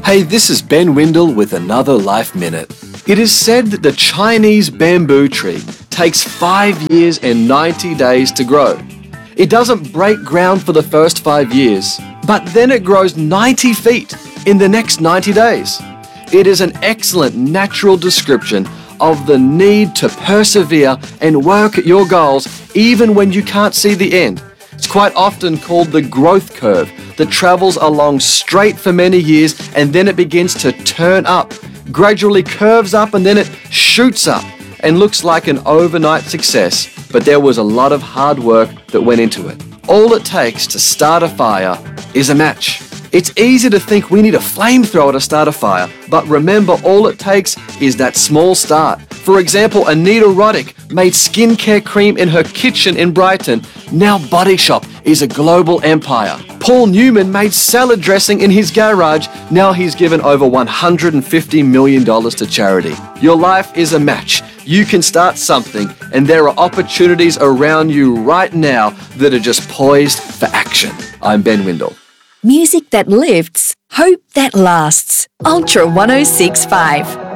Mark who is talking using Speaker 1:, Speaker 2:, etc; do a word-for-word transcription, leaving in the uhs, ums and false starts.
Speaker 1: Hey, this is Ben Windle with another Life Minute. It is said that the Chinese bamboo tree takes five years and ninety days to grow. It doesn't break ground for the first five years, but then it grows ninety feet in the next ninety days. It is an excellent natural description of the need to persevere and work at your goals even when you can't see the end. It's quite often called the growth curve that travels along straight for many years and then it begins to turn up, gradually curves up and then it shoots up and looks like an overnight success, but there was a lot of hard work that went into it. All it takes to start a fire is a match. It's easy to think we need a flamethrower to start a fire, but remember all it takes is that small start. For example, Anita Roddick made skincare cream in her kitchen in Brighton. Now Body Shop is a global empire. Paul Newman made salad dressing in his garage. Now he's given over one hundred fifty million dollars to charity. Your life is a match. You can start something, and there are opportunities around you right now that are just poised for action. I'm Ben Windle.
Speaker 2: Music that lifts, hope that lasts. Ultra one oh six point five.